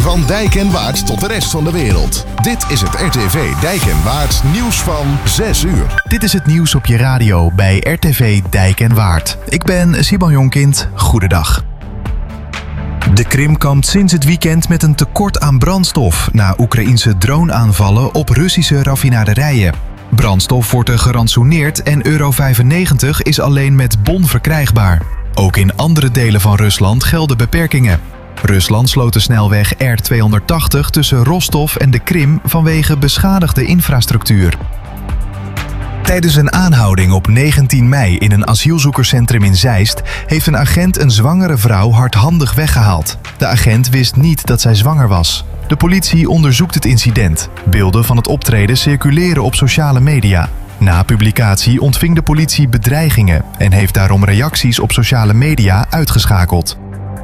Van Dijk en Waard tot de rest van de wereld. Dit is het RTV Dijk en Waard nieuws van 6 uur. Dit is het nieuws op je radio bij RTV Dijk en Waard. Ik ben Simon Jonkind. Goedendag. De Krim kampt sinds het weekend met een tekort aan brandstof na Oekraïense droneaanvallen op Russische raffinaderijen. Brandstof wordt er gerantsoeneerd en euro 95 is alleen met bon verkrijgbaar. Ook in andere delen van Rusland gelden beperkingen. Rusland sloot de snelweg R280 tussen Rostov en de Krim vanwege beschadigde infrastructuur. Tijdens een aanhouding op 19 mei in een asielzoekerscentrum in Zeist heeft een agent een zwangere vrouw hardhandig weggehaald. De agent wist niet dat zij zwanger was. De politie onderzoekt het incident. Beelden van het optreden circuleren op sociale media. Na publicatie ontving de politie bedreigingen en heeft daarom reacties op sociale media uitgeschakeld.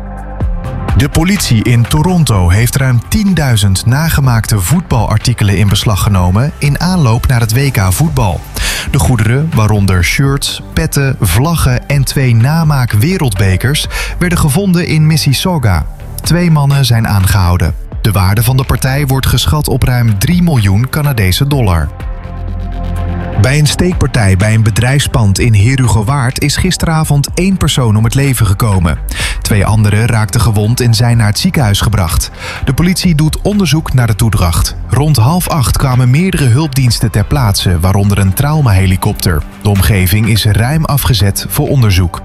De politie in Toronto heeft ruim 10.000 nagemaakte voetbalartikelen in beslag genomen in aanloop naar het WK voetbal. De goederen, waaronder shirts, petten, vlaggen en 2 namaak wereldbekers, werden gevonden in Mississauga. 2 mannen zijn aangehouden. De waarde van de partij wordt geschat op ruim 3 miljoen Canadese dollar. Bij een steekpartij bij een bedrijfspand in Herugewaard is gisteravond 1 persoon om het leven gekomen. 2 anderen raakten gewond en zijn naar het ziekenhuis gebracht. De politie doet onderzoek naar de toedracht. Rond 7:30 kwamen meerdere hulpdiensten ter plaatse, waaronder een traumahelikopter. De omgeving is ruim afgezet voor onderzoek.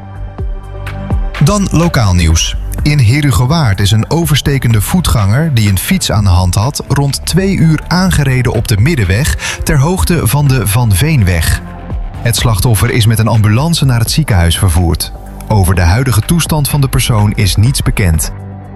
Dan lokaal nieuws. In Herugewaard is een overstekende voetganger die een fiets aan de hand had rond 2 uur aangereden op de middenweg ter hoogte van de Van Veenweg. Het slachtoffer is met een ambulance naar het ziekenhuis vervoerd. Over de huidige toestand van de persoon is niets bekend.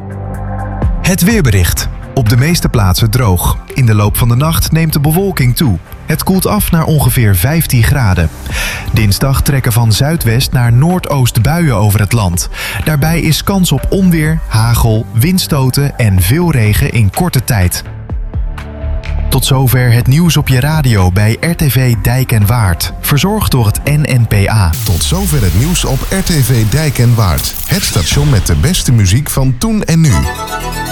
Het weerbericht. Op de meeste plaatsen droog. In de loop van de nacht neemt de bewolking toe. Het koelt af naar ongeveer 15 graden. Dinsdag trekken van zuidwest naar noordoost buien over het land. Daarbij is kans op onweer, hagel, windstoten en veel regen in korte tijd. Tot zover het nieuws op je radio bij RTV Dijk en Waard. Verzorgd door het NNPA. Tot zover het nieuws op RTV Dijk en Waard. Het station met de beste muziek van toen en nu.